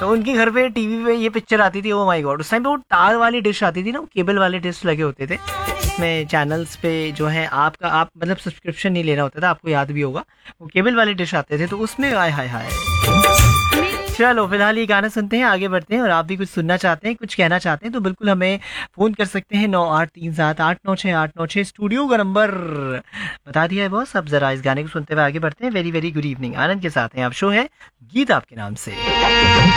तो उनके घर पे टीवी पे ये पिक्चर आती थी, ओ माय गॉड। उस टाइम पे वो तार वाली डिश आती थी ना, केबल वाले डिश लगे होते थे इसमें चैनल्स पे जो है आपका, आप मतलब सब्सक्रिप्शन नहीं लेना होता था, आपको याद भी होगा, वो केबल वाले डिश आते थे, तो उसमें आय हाय हाय। चलो फिलहाल ये गाना सुनते हैं, आगे बढ़ते हैं। और आप भी कुछ सुनना चाहते हैं, कुछ कहना चाहते हैं, तो बिल्कुल हमें फ़ोन कर सकते हैं 9837896896। स्टूडियो का नंबर बता दिया है बॉस। अब ज़रा इस गाने को सुनते हुए आगे बढ़ते हैं। वेरी वेरी गुड इवनिंग, आनंद के साथ हैं आप, शो है गीत आपके नाम से।